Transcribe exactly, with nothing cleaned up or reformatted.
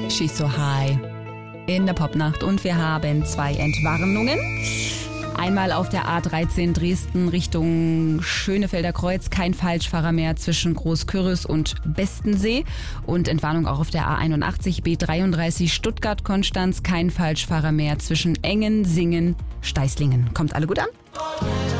She's so high in der Popnacht. Und wir haben zwei Entwarnungen. Einmal auf der A dreizehn Dresden Richtung Schönefelder Kreuz, kein Falschfahrer mehr zwischen Großkürbis und Bestensee. Und Entwarnung auch auf der A einundachtzig B dreiunddreißig Stuttgart-Konstanz, kein Falschfahrer mehr zwischen Engen, Singen, Steißlingen. Kommt alle gut an?